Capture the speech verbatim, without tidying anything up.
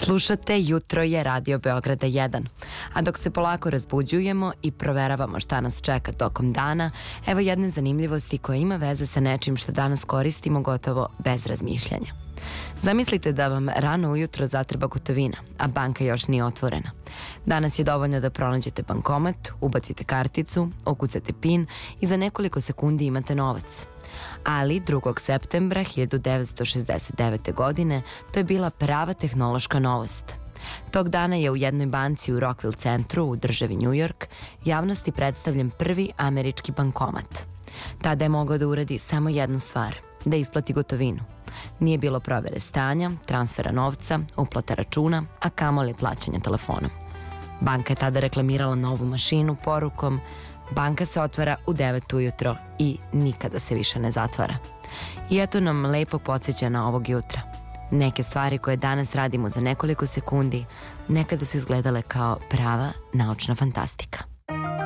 Slušate Jutro je Radio Beograda jedan. A dok se polako razbuđujemo i proveravamo šta nas čeka tokom dana, evo jedne zanimljivosti koja ima veze sa nečim što danas koristimo gotovo bez razmišljanja. Zamislite da vam rano ujutro zatreba gotovina, a banka još nije otvorena. Danas je dovoljno da pronađete bankomat, ubacite karticu, ukucate pin i za nekoliko sekundi imate novac. Ali drugog septembra hiljadu devetsto šezdeset devete. godine to je bila prava tehnološka novost. Tog dana je u jednoj banci u Rockville centru u državi New York javnosti predstavljen prvi američki bankomat. Tada je mogao da uradi samo jednu stvar, da isplati gotovinu. Nije bilo provere stanja, transfera novca, uplata računa, a kamoli plaćanja telefonom. Banka je tada reklamirala novu mašinu porukom: banka se otvara u devet ujutro i nikada se više ne zatvara. I eto nam lepog podsjećanja ovog jutra. Neke stvari koje danas radimo za nekoliko sekundi nekada su izgledale kao prava naučna fantastika.